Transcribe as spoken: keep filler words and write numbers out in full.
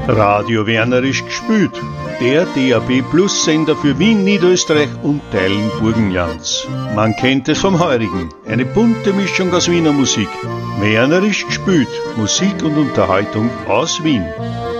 Radio Wernerisch gespült. Der D A B Plus Sender für Wien, Niederösterreich und Teilen Burgenlands. Man kennt es vom Heurigen. Eine bunte Mischung aus Wiener Musik. Wernerisch gespült. Musik und Unterhaltung aus Wien.